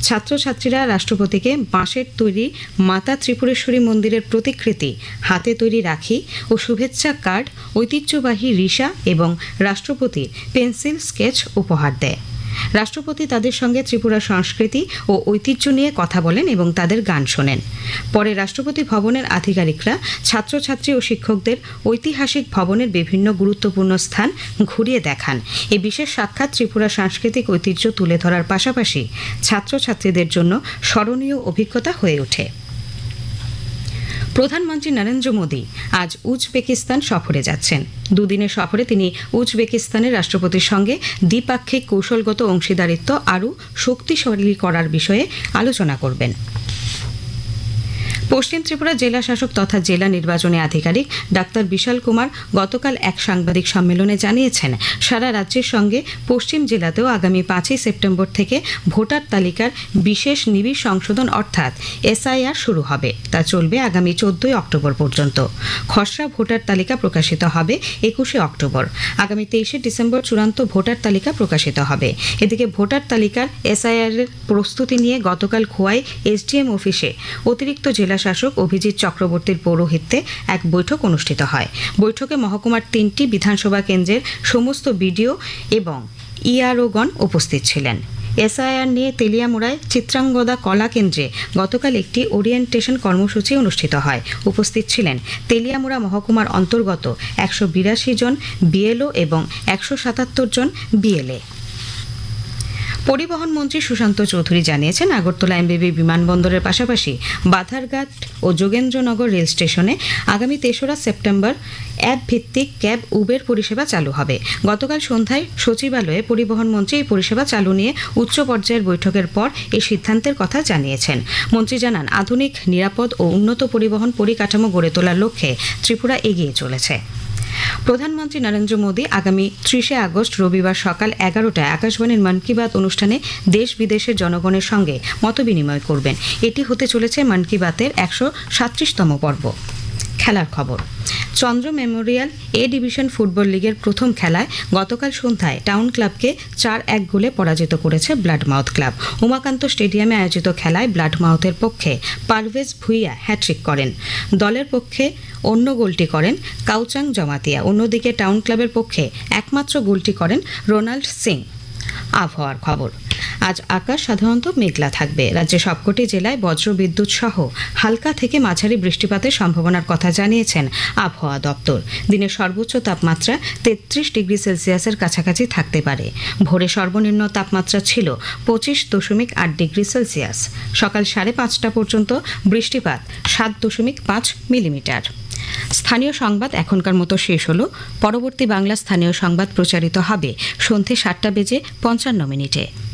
ছাত্রছাত্রীরা রাষ্ট্রপতিকে বাঁশের তৈরি মাতা ত্রিপুরেশ্বরী মন্দিরের প্রতিকৃতি, হাতে তৈরি রাখি ও শুভেচ্ছা কার্ড, ঐতিহ্যবাহী রিসা এবং রাষ্ট্রপতির পেন্সিল স্কেচ উপহার দেয়। রাষ্ট্রপতি তাদের সঙ্গে ত্রিপুরা সংস্কৃতি ও ঐতিহ্য নিয়ে কথা বলেন এবং তাদের গান শোনেন। পরে রাষ্ট্রপতি ভবনের আধিকারিকরা ছাত্রছাত্রী ও শিক্ষকদের ঐতিহাসিক ভবনের বিভিন্ন গুরুত্বপূর্ণ স্থান ঘুরিয়ে দেখান। এই বিশেষ সাক্ষাৎ ত্রিপুরা সাংস্কৃতিক ঐতিহ্য তুলে ধরার পাশাপাশি ছাত্রছাত্রীদের জন্য স্মরণীয় অভিজ্ঞতা হয়ে ওঠে। প্রধানমন্ত্রী নরেন্দ্র মোদী আজ উজবেকিস্তান সফরে যাচ্ছেন। দুদিনের সফরে তিনি উজবেকিস্তানের রাষ্ট্রপতির সঙ্গে দ্বিপাক্ষিক কৌশলগত অংশীদারিত্ব আরও শক্তিশালী করার বিষয়ে আলোচনা করবেন। পশ্চিম ত্রিপুরা জেলা শাসক তথা জেলা নির্বাচনী আধিকারিক ডাক্তার বিশাল কুমার গতকাল এক সাংবাদিক সম্মেলনে জানিয়েছেন, সারা রাজ্যের সঙ্গে পশ্চিম জেলাতেও আগামী 5ই সেপ্টেম্বর থেকে ভোটার তালিকার বিশেষ নিবিড় সংশোধন অর্থাৎ এসআইআর শুরু হবে। তা চলবে আগামী 14ই অক্টোবর পর্যন্ত। খসড়া ভোটার তালিকা প্রকাশিত হবে 21শে অক্টোবর। আগামী 23শে ডিসেম্বর চূড়ান্ত ভোটার তালিকা প্রকাশিত হবে। এদিকে ভোটার তালিকার এসআইআর এর প্রস্তুতি নিয়ে গতকাল খোয়াই এসডিএম অফিসে অতিরিক্ত জেলা শাসক অভিজিৎ চক্রবর্তীর পৌরোহিত্যে এক বৈঠক অনুষ্ঠিত হয়। বৈঠকে মহকুমার 3টি বিধানসভা কেন্দ্রের সমস্ত বিডিও এবং ইআরওগণ উপস্থিত ছিলেন। এসআইআর নিয়ে তেলিয়ামুড়ায় চিত্রাঙ্গদা কলা কেন্দ্রে গতকাল একটি ওরিয়েন্টেশন কর্মসূচি অনুষ্ঠিত হয়। উপস্থিত ছিলেন তেলিয়ামুড়া মহকুমার অন্তর্গত 182 জন বিএলও এবং 177 জন বিএলএ। পরিবহন মন্ত্রী সুশান্ত চৌধুরী জানিয়েছেন, আগরতলা এমবিবি বিমানবন্দরের পাশাপাশি বাধারঘাট ও যোগেন্দ্রনগর রেল স্টেশনে আগামী 3রা সেপ্টেম্বর অ্যাপ ভিত্তিক ক্যাব উবের পরিষেবা চালু হবে। গতকাল সন্ধ্যায় সচিবালয়ে পরিবহন মন্ত্রী এই পরিষেবা চালু নিয়ে উচ্চ পর্যায়ের বৈঠকের পর এই সিদ্ধান্তের কথা জানিয়েছেন। মন্ত্রী জানান, আধুনিক, নিরাপদ ও উন্নত পরিবহন পরিকাঠামো গড়ে তোলার লক্ষ্যে ত্রিপুরা এগিয়ে চলেছে। প্রধানমন্ত্রী নরেন্দ্র মোদী আগামী 30শে আগস্ট রবিবার সকাল 11টায় আকাশবাণীর মন কি বাত অনুষ্ঠানে দেশ বিদেশের জনগণের সঙ্গে মতবিনিময় করবেন। এটি হতে চলেছে মন কি বাতের 137তম পর্ব। খেলার খবর। চন্দ্র মেমোরিয়াল এ ডিভিশন ফুটবল লিগের প্রথম খেলায় গতকাল সন্ধ্যায় টাউন ক্লাবকে 4-1 গোলে পরাজিত করেছে ব্লাডমাউথ ক্লাব। উমাকান্ত স্টেডিয়ামে আয়োজিত খেলায় ব্লাডমাউথের পক্ষে পারভেজ ভুইয়া হ্যাট্রিক করেন। দলের পক্ষে অন্য গোলটি করেন কাউচাং জমাতিয়া। অন্যদিকে টাউন ক্লাবের পক্ষে একমাত্র গোলটি করেন রোনাল্ড সিং। আবহাওয়ার খবর। আজ আকাশ সাধারণত মেঘলা থাকবে। রাজ্যের সবকটি জেলায় বজ্রবিদ্যুৎ সহ হালকা থেকে মাঝারি বৃষ্টিপাতের সম্ভাবনার কথা জানিয়েছেন আবহাওয়া দপ্তর। দিনের সর্বোচ্চ তাপমাত্রা 33 ডিগ্রি সেলসিয়াসের কাছাকাছি থাকতে পারে। ভোরে সর্বনিম্ন তাপমাত্রা ছিল 25.8 ডিগ্রি সেলসিয়াস। সকাল 5:30 পর্যন্ত বৃষ্টিপাত 7.5 মিলিমিটার। স্থানীয় সংবাদ এখনকার মতো শেষ হলো। পরবর্তী বাংলা স্থানীয় সংবাদ প্রচারিত হবে সন্ধ্যে 7:55 মিনিটে।